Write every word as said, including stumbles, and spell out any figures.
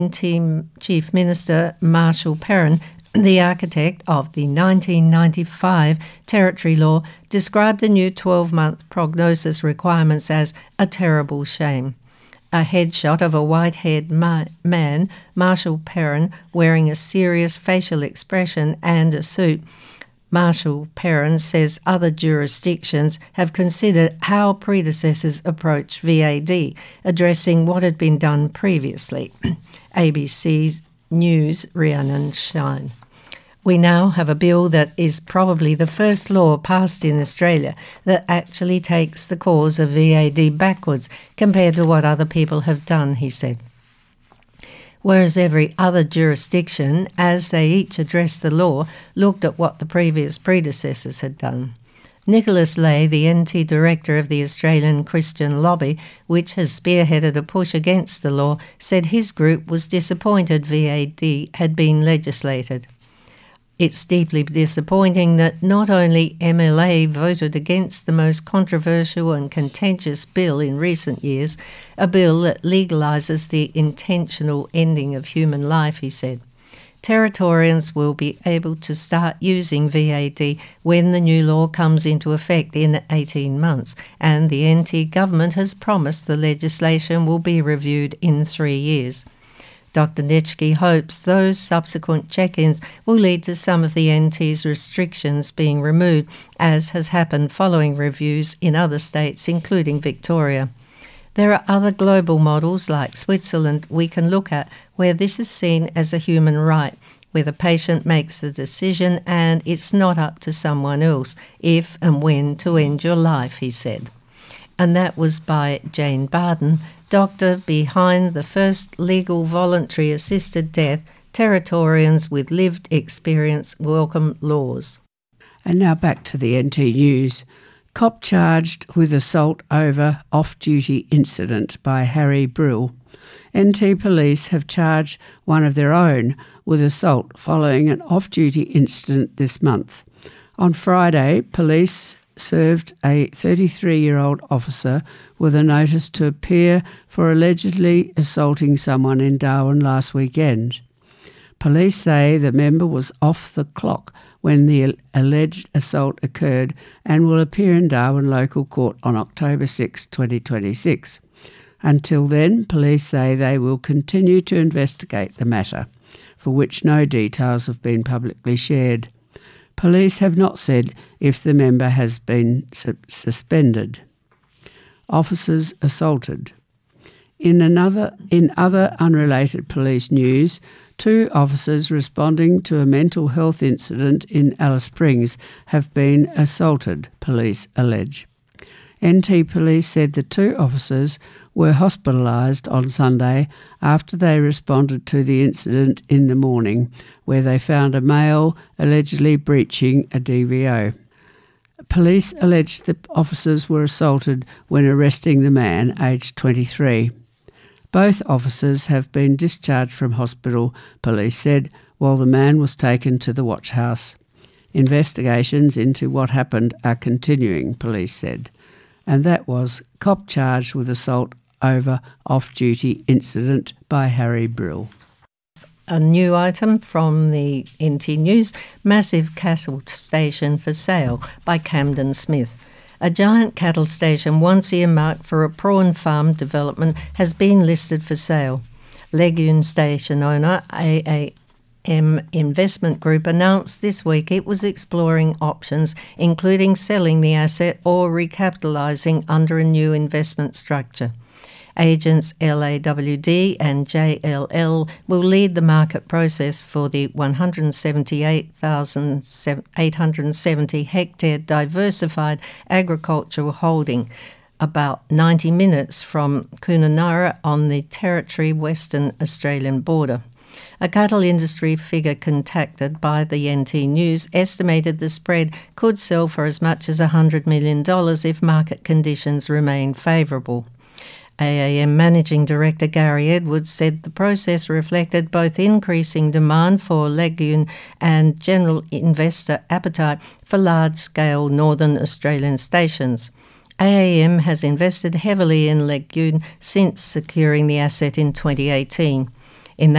Team Chief Minister Marshall Perrin, the architect of the nineteen ninety-five Territory Law, described the new twelve-month prognosis requirements as a terrible shame. A headshot of a white-haired ma- man, Marshall Perrin, wearing a serious facial expression and a suit. Marshall Perrin says other jurisdictions have considered how predecessors approach V A D, addressing what had been done previously. A B C's News, Rhiannon Shine. We now have a bill that is probably the first law passed in Australia that actually takes the cause of V A D backwards compared to what other people have done, he said. Whereas every other jurisdiction, as they each addressed the law, looked at what the previous predecessors had done. Nicholas Lay, the N T director of the Australian Christian Lobby, which has spearheaded a push against the law, said his group was disappointed V A D had been legislated. It's deeply disappointing that not only M L A voted against the most controversial and contentious bill in recent years, a bill that legalises the intentional ending of human life, he said. Territorians will be able to start using V A D when the new law comes into effect in eighteen months, and the N T government has promised the legislation will be reviewed in three years. Doctor Nitschke hopes those subsequent check-ins will lead to some of the N T's restrictions being removed, as has happened following reviews in other states, including Victoria. There are other global models like Switzerland we can look at where this is seen as a human right, where the patient makes the decision and it's not up to someone else if and when to end your life, he said. And that was by Jane Barden, doctor behind the first legal voluntary assisted death, Territorians with Lived Experience Welcome Laws. And now back to the N T News. Cop charged with assault over off-duty incident by Harry Brill. N T Police have charged one of their own with assault following an off-duty incident this month. On Friday, police served a thirty-three-year-old officer with a notice to appear for allegedly assaulting someone in Darwin last weekend. Police say the member was off the clock when the alleged assault occurred and will appear in Darwin Local Court on October sixth, twenty twenty-six. Until then, police say they will continue to investigate the matter, for which no details have been publicly shared. Police have not said if the member has been su- suspended. Officers assaulted. In another, in other unrelated police news, two officers responding to a mental health incident in Alice Springs have been assaulted, police allege. N T Police said the two officers were hospitalised on Sunday after they responded to the incident in the morning, where they found a male allegedly breaching a D V O. Police alleged the officers were assaulted when arresting the man, aged twenty-three. Both officers have been discharged from hospital, police said, while the man was taken to the watch house. Investigations into what happened are continuing, police said. And that was cop charged with assault over off-duty incident by Harry Brill. A new item from the N T News, massive cattle station for sale by Camden Smith. A giant cattle station once earmarked for a prawn farm development has been listed for sale. Legume station owner A A M Investment Group announced this week it was exploring options, including selling the asset or recapitalising under a new investment structure. Agents L A W D and J L L will lead the market process for the one hundred seventy-eight thousand eight hundred seventy hectare diversified agricultural holding, about ninety minutes from Kununurra on the Territory Western Australian border. A cattle industry figure contacted by the N T News estimated the spread could sell for as much as one hundred million dollars if market conditions remain favourable. A A M Managing Director Gary Edwards said the process reflected both increasing demand for legume and general investor appetite for large-scale Northern Australian stations. A A M has invested heavily in legume since securing the asset in twenty eighteen.